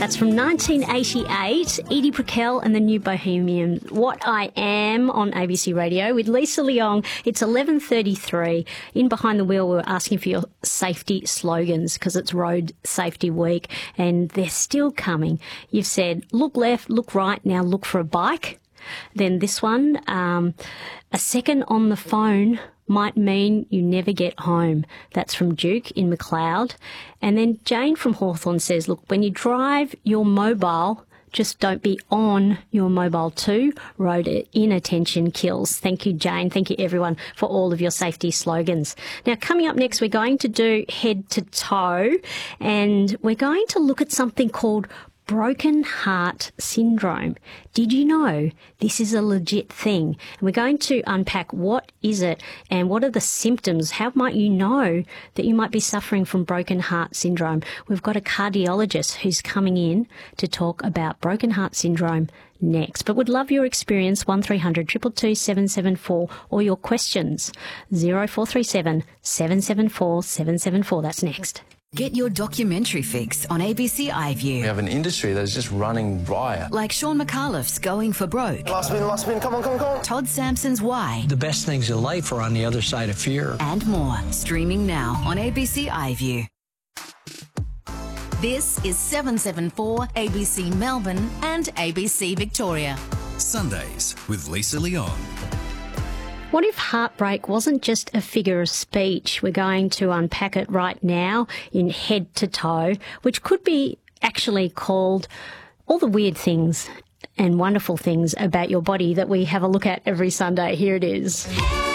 That's from 1988, Edie Brickell and the New Bohemians. What I Am on ABC Radio with Lisa Leong. It's 11:33. In Behind the Wheel, we're asking for your safety slogans because it's Road Safety Week and they're still coming. You've said, look left, look right, now look for a bike. Then this one, a second on the phone might mean you never get home. That's from Duke in McLeod. And then Jane from Hawthorne says, look, when you drive your mobile, just don't be on your mobile too. Road inattention kills. Thank you, Jane. Thank you, everyone, for all of your safety slogans. Now, coming up next, we're going to do Head to Toe, and we're going to look at something called broken heart syndrome. Did you know this is a legit thing? And we're going to unpack what is it and what are the symptoms? How might you know that you might be suffering from broken heart syndrome? We've got a cardiologist who's coming in to talk about broken heart syndrome next. But would love your experience, 1300 222 774, or your questions, 0437 774 774. That's next. Get your documentary fix on ABC iView. We have an industry that's just running riot. Like Sean McAuliffe's Going for Broke. Last spin, come on. Todd Sampson's Why. The best things in life are on the other side of fear. And more. Streaming now on ABC iView. This is 774 ABC Melbourne and ABC Victoria. Sundays with Lisa Leong. What if heartbreak wasn't just a figure of speech? We're going to unpack it right now in Head to Toe, which could be actually called all the weird things and wonderful things about your body that we have a look at every Sunday. Here it is.